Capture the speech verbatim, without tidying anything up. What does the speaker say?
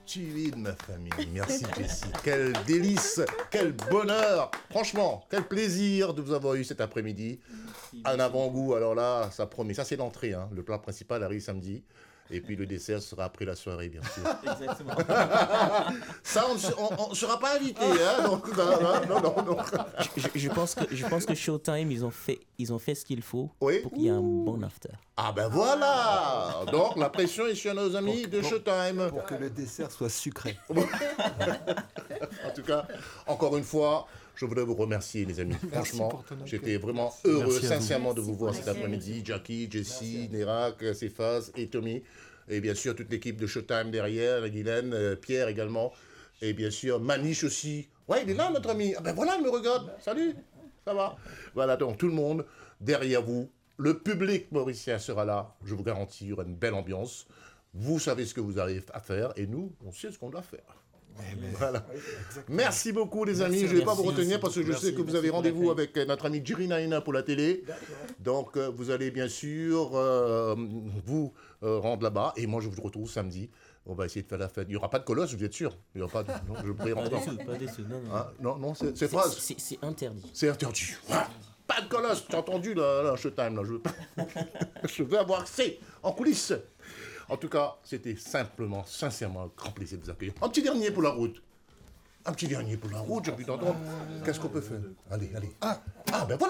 tué de ma famille. Merci Jessie. Quel délice, quel bonheur. Franchement, quel plaisir de vous avoir eu cet après-midi. Un avant-goût, alors là, ça promet. Ça, c'est l'entrée. Hein. Le plat principal arrive samedi. Et puis le dessert sera après la soirée, bien sûr. Exactement. Ça, on ne sera pas invité. Hein, donc, non, non, non, non. Je, je, je pense que, je pense que Showtime, ils ont fait, ils ont fait ce qu'il faut oui. pour qu'il y ait un bon after. Ah ben voilà. Donc la pression est sur nos amis pour, de pour, Showtime. Pour que le dessert soit sucré. En tout cas, encore une fois, je voudrais vous remercier, les amis. Franchement, j'étais vraiment heureux, sincèrement, de vous voir cet après-midi. Jackie, Jessie, Nérac, Cephas et Tommy. Et bien sûr, toute l'équipe de Showtime derrière, Guylaine, euh, Pierre également. Et bien sûr, Maniche aussi. Ouais, il est là, notre ami. Ah ben voilà, il me regarde. Salut, ça va. Voilà, donc tout le monde derrière vous. Le public mauricien sera là. Je vous garantis, il y aura une belle ambiance. Vous savez ce que vous avez à faire. Et nous, on sait ce qu'on doit faire. Voilà. Merci beaucoup les amis, merci, je ne vais pas vous retenir merci, parce que je merci, sais que vous avez rendez-vous avec notre ami Jerry Naina pour la télé. Donc euh, vous allez bien sûr euh, vous euh, rendre là-bas et moi je vous retrouve samedi. On va essayer de faire la fête. Il n'y aura pas de colosse, vous êtes sûr? Il n'y aura pas de... Non, je prie pas déçu, pas déçu, non, non. Ah, non, non, c'est, c'est phrase. C'est, c'est interdit. C'est interdit. Voilà. Pas de colosse, tu as entendu là, là, Showtime, là, je veux... je veux avoir accès en coulisses. En tout cas, c'était simplement, sincèrement, un grand plaisir de vous accueillir. Un petit dernier pour la route. Un petit dernier pour la route, j'ai envie d'entendre. Qu'est-ce qu'on peut faire? Allez, allez. Ah, ah ben voilà.